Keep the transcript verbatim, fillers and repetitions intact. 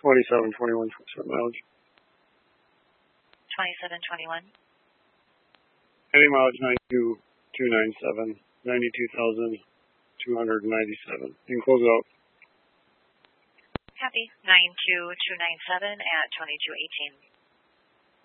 twenty-seven twenty-one percent mileage. twenty-seven twenty-one. Heading mileage ninety-two two ninety-seven, ninety-two thousand two hundred ninety-seven. You can close it out. Copy. nine two two nine seven at twenty-two eighteen.